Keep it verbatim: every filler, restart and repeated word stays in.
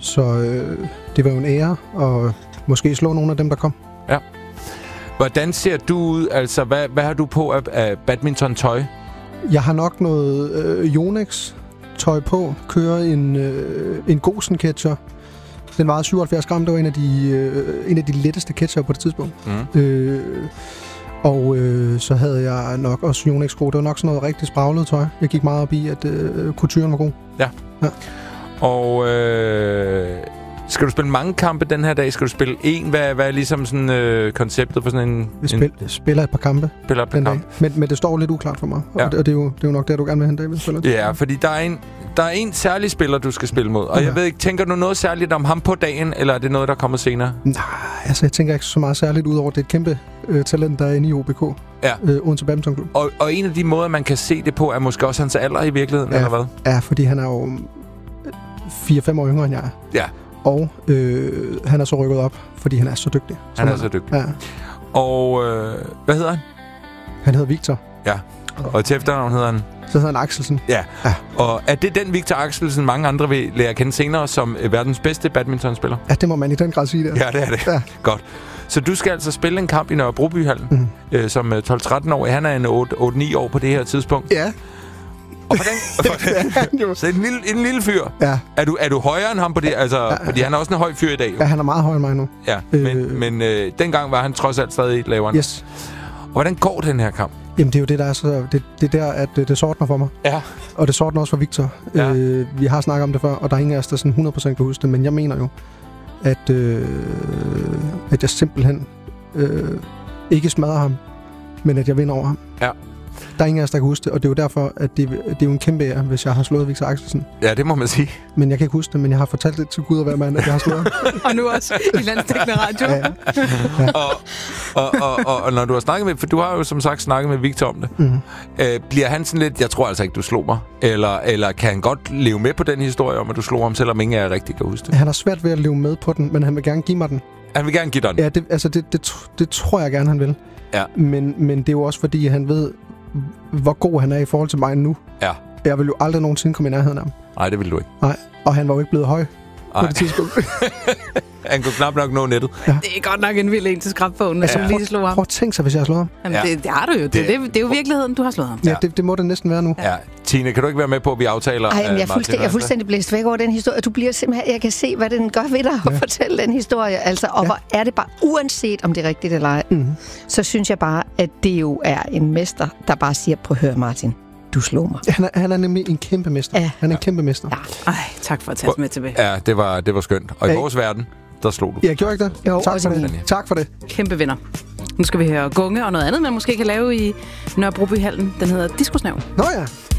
så øh, det var jo en ære at måske slå nogle af dem, der kom. Ja. Hvordan ser du ud? Altså, hvad, hvad har du på af, af badminton-tøj? Jeg har nok noget øh, Yonex-tøj på. Kører en, øh, en Gosen-ketcher. Den vejede syvoghalvfjerds gram. Det var en af de, øh, en af de letteste ketcher på det tidspunkt. Mm. Øh, og øh, så havde jeg nok også Yonex-sko. Det var nok sådan noget rigtig spraglet tøj. Jeg gik meget op i, at øh, couturen var god. Ja. ja. Og øh, skal du spille mange kampe den her dag? Skal du spille en? Hvad, hvad er ligesom sådan øh, konceptet for sådan en... Vi spil, en, spiller et par kampe spiller et par den kampe. dag. Men, men det står lidt uklart for mig. Ja. Og, det, og det, er jo, det er jo nok det, du gerne vil hente, David. Spiller. Ja, fordi der er en... Der er en særlig spiller, du skal spille mod. Og okay. jeg ved ikke, tænker du noget særligt om ham på dagen, eller er det noget, der kommer senere? Nej, altså jeg tænker ikke så meget særligt, udover det er et kæmpe øh, talent, der er inde i O B K. Ja. Øh, Odense Badminton Klub. Og, og en af de måder, man kan se det på, er måske også hans alder i virkeligheden, ja, eller hvad? Ja, fordi han er jo fire fem år yngre, end jeg er. Ja. Og øh, han er så rykket op, fordi han er så dygtig. Han er så dygtig. Ja. Og øh, hvad hedder han? Han hedder Victor. Ja. Og til efternavn hedder han? Så hedder han Axelsen. Ja. ja. Og er det den Victor Axelsen, mange andre vil lære at kende senere, som verdens bedste badmintonspiller? Ja, det må man i den grad sige der. Ja, det er det. Ja. Godt. Så du skal altså spille en kamp i Nørre Brobyhallen mm. øh, som tolv tretten år. Han er en otte ni år på det her tidspunkt. Ja. Og hvordan? Så en lille, en lille fyr. Ja. Er du, er du højere end ham på det? Altså, ja, ja. Fordi han er også en høj fyr i dag. Jo. Ja, han er meget højere end mig nu. Ja, øh. men, men øh, dengang var han trods alt stadig lavere. Yes. Og hvordan går den her kamp? Jamen, det er jo det, der er så... Det, det er der, at det, det sortner for mig. Ja. Og det sortner også for Victor. Ja. Øh, vi har snakket om det før, og der er ingen af os, der sådan hundrede procent kan huske det, men jeg mener jo, at, øh, at jeg simpelthen øh, ikke smadrer ham, men at jeg vinder over ham. Ja. Der er ingen af os, der kan huske det, og det er jo derfor, at det, det er jo en kæmpe ære, hvis jeg har slået Victor Axelsen. Ja, det må man sige. Men jeg kan ikke huske det, men jeg har fortalt det til Gud og hver mand, at jeg har slået Og nu også i landsdækkende radio. Ja. Ja. og, og, og, og, og når du har snakket med, for du har jo som sagt snakket med Victor om det, mm-hmm. øh, bliver han sådan lidt, jeg tror altså ikke, du slog mig? Eller, eller kan han godt leve med på den historie om, at du slog ham, selvom ingen af jer rigtig kan huske det? Han har svært ved at leve med på den, men han vil gerne give mig den. Han vil gerne give dig den? Ja, det, altså det, det, det tror jeg gerne, han vil. Ja. Men, men det er jo også fordi, han ved, hvor god han er i forhold til mig nu. Ja. Jeg vil jo aldrig nogensinde komme i nærheden af ham. Nej, det vil du ikke. Nej, og han var jo ikke blevet høj Ej. på det tidspunkt. Han kunne knap nok nå nettet. Ja. Det er godt nok en vild en til skrabbogen, altså, som lige slog ham. Prøv at tænke sig, hvis jeg har slået ham. Jamen, ja. det, det har du jo. Det, det, det, det er jo virkeligheden, du har slået ham. Ja, det, det må det næsten være nu. Ja. Tine, kan du ikke være med på, at vi aftaler? Ej, men jeg, er fuldstændig, jeg er fuldstændig blæst væk over den historie. Du bliver simpelthen, jeg kan se, hvad den gør ved dig at ja. fortælle den historie. Altså, og ja. hvor er det bare, uanset om det er rigtigt eller ej, mm-hmm. så synes jeg bare, at det jo er en mester, der bare siger, prøv at høre, Martin, du slog mig. Han er, han er nemlig en kæmpe mester. Ja. Han er en kæmpe mester. Ja. Ej, tak for at tage os med tilbage. Ja, det var, det var skønt. Og i vores verden, der slog du. Jeg gjorde ikke det. Jo, tak for det. Tak for det. Kæmpe vinder. Nu skal vi høre Gunge og noget andet, man måske kan lave i Nørre Brobyhallen. Den hedder Disco Snæv. Nå ja.